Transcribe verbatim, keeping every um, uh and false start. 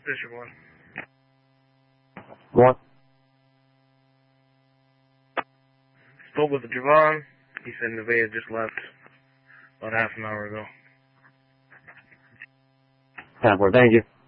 District one. One. Spoke with Javon. He said Nevaeh just left about half an hour ago. ten four, thank you.